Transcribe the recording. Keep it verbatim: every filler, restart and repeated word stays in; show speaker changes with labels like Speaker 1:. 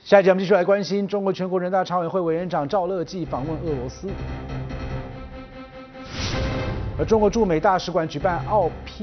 Speaker 1: 下一节我们继续来关心中国全国人大常委会委员长赵乐际访问俄罗斯，而中国驻美大使馆举办奥